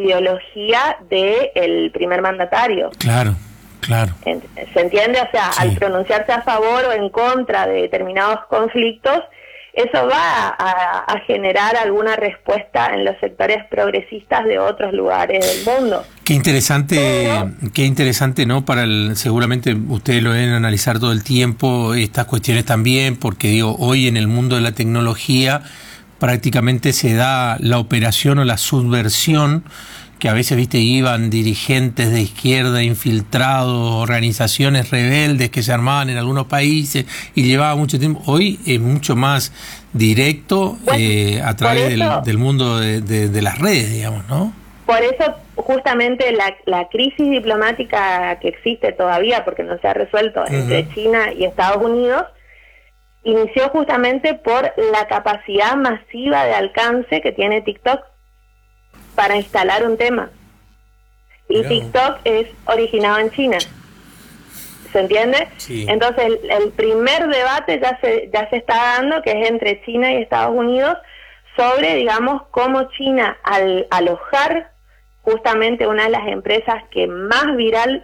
ideología del primer mandatario. Claro. ¿Se entiende? O sea, al pronunciarse a favor o en contra de determinados conflictos, eso va a generar alguna respuesta en los sectores progresistas de otros lugares del mundo. Qué interesante, ¿no? Seguramente ustedes lo deben analizar todo el tiempo, estas cuestiones también, porque digo, hoy en el mundo de la tecnología prácticamente se da la operación o la subversión, que a veces, viste, iban dirigentes de izquierda infiltrados, organizaciones rebeldes que se armaban en algunos países y llevaba mucho tiempo. Hoy es mucho más directo, a través del mundo de las redes, digamos, ¿no? Por eso justamente la crisis diplomática que existe todavía, porque no se ha resuelto entre China y Estados Unidos, inició justamente por la capacidad masiva de alcance que tiene TikTok para instalar un tema. Y TikTok es originado en China. ¿Se entiende? Sí. Entonces el primer debate ya se está dando, que es entre China y Estados Unidos, sobre, digamos, cómo China, al alojar justamente una de las empresas que más viral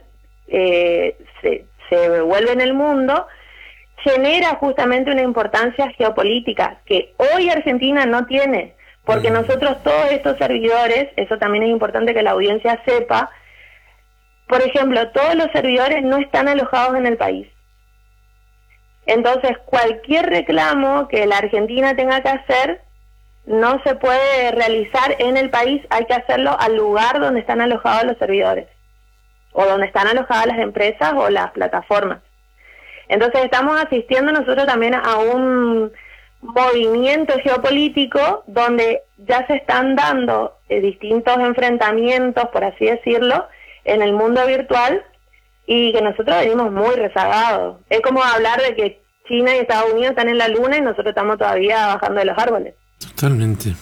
se vuelve en el mundo, genera justamente una importancia geopolítica que hoy Argentina no tiene. Porque nosotros todos estos servidores, eso también es importante que la audiencia sepa, por ejemplo, todos los servidores no están alojados en el país. Entonces, cualquier reclamo que la Argentina tenga que hacer no se puede realizar en el país, hay que hacerlo al lugar donde están alojados los servidores, o donde están alojadas las empresas o las plataformas. Entonces, estamos asistiendo nosotros también a un movimiento geopolítico donde ya se están dando distintos enfrentamientos, por así decirlo, en el mundo virtual, y que nosotros venimos muy rezagados. Es como hablar de que China y Estados Unidos están en la luna y nosotros estamos todavía bajando de los árboles. Totalmente.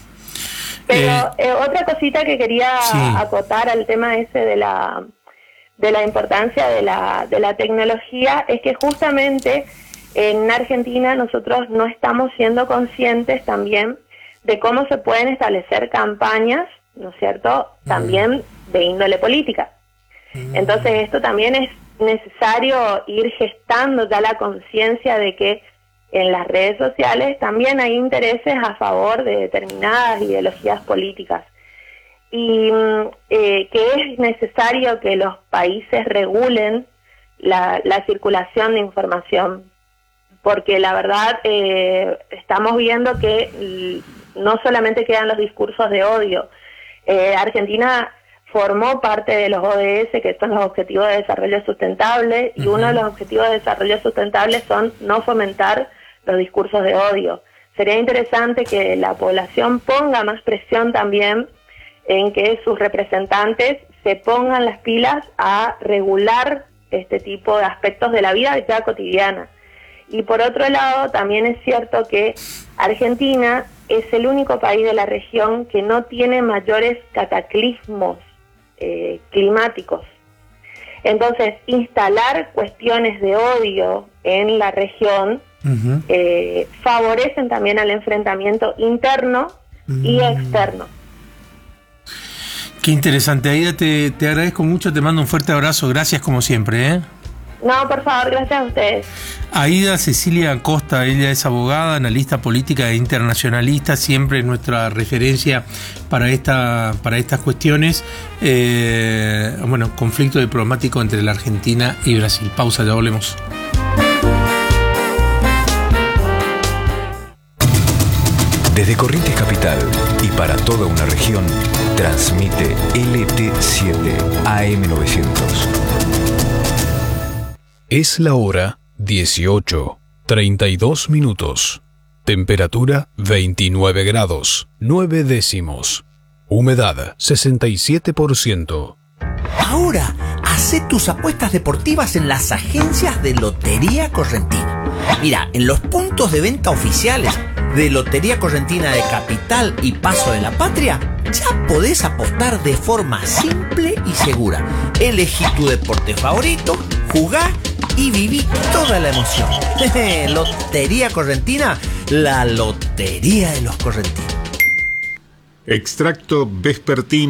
Pero otra cosita que quería acotar al tema ese de la importancia de la tecnología es que justamente en Argentina nosotros no estamos siendo conscientes también de cómo se pueden establecer campañas, ¿no es cierto?, también de índole política. Entonces esto también es necesario ir gestando ya la conciencia de que en las redes sociales también hay intereses a favor de determinadas ideologías políticas y que es necesario que los países regulen la circulación de información, porque la verdad estamos viendo que no solamente quedan los discursos de odio. Argentina formó parte de los ODS, que son los Objetivos de Desarrollo Sustentable, y uno de los Objetivos de Desarrollo Sustentable son no fomentar los discursos de odio. Sería interesante que la población ponga más presión también en que sus representantes se pongan las pilas a regular este tipo de aspectos de la vida ya cotidiana. Y por otro lado, también es cierto que Argentina es el único país de la región que no tiene mayores cataclismos climáticos. Entonces, instalar cuestiones de odio en la región favorecen también al enfrentamiento interno y externo. Qué interesante, Aida, te agradezco mucho, te mando un fuerte abrazo, gracias como siempre, No, por favor, gracias a ustedes. Aida Cecilia Acosta, ella es abogada, analista política e internacionalista, siempre nuestra referencia para estas cuestiones. Conflicto diplomático entre la Argentina y Brasil. Pausa, ya volvemos. Desde Corrientes Capital y para toda una región, transmite LT7 AM900. Es la hora 18:32. Temperatura 29 grados, 9 décimos. Humedad 67%. Ahora, hacé tus apuestas deportivas en las agencias de Lotería Correntina. Mira, en los puntos de venta oficiales de Lotería Correntina de Capital y Paso de la Patria, ya podés apostar de forma simple y segura. Elegí tu deporte favorito, jugá y viví toda la emoción. Lotería Correntina, la lotería de los correntinos. Extracto vespertino.